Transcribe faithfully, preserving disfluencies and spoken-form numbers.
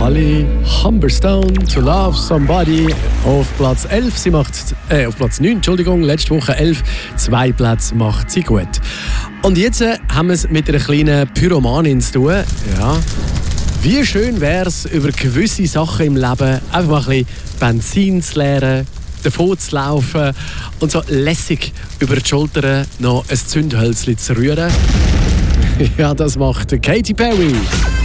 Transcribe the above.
Holly Humberstone, To Love Somebody auf Platz elf. Sie macht, äh, auf Platz neun, Entschuldigung, letzte Woche elf. Zwei Plätze macht sie gut. Und jetzt äh, haben wir es mit einer kleinen Pyromanin zu tun. Ja. Wie schön wäre es, über gewisse Sachen im Leben einfach mal ein bisschen Benzin zu leeren, davon zu laufen und so lässig über die Schulter noch ein Zündhölzchen zu rühren. Ja, das macht Katy Perry.